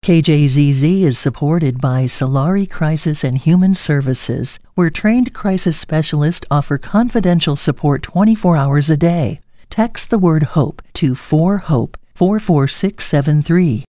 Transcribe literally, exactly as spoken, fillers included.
K J Z Z is supported by Solari Crisis and Human Services, where trained crisis specialists offer confidential support twenty-four hours a day. Text the word HOPE to four HOPE four four six seven three.